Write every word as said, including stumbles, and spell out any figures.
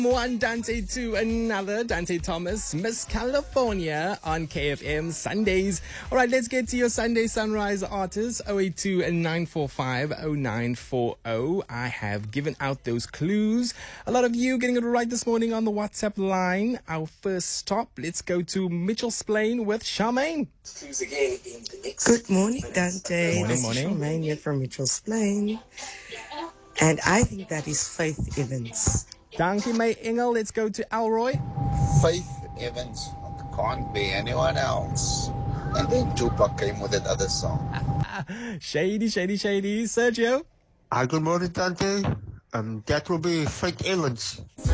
One Dante to another. Dante Thomas, Miss California on K F M Sundays. All right, let's get to your Sunday Sunrise artists. oh eight two, nine four five, oh nine four oh. I have given out those clues. A lot of you getting it right this morning on the WhatsApp line. Our first stop, let's go to Mitchell's Plain with Charmaine. Clues again in the next. Good morning, Dante. Morning, this morning. is Charmaine here from Mitchell's Plain. And I think that is Faith Evans. Dankie my Engel. Let's go to Alroy. Faith Evans, can't be anyone else. And then Tupac came with that other song. Shady, shady, shady. Sergio. Hi, good morning, Dante. Um, that will be Faith Evans.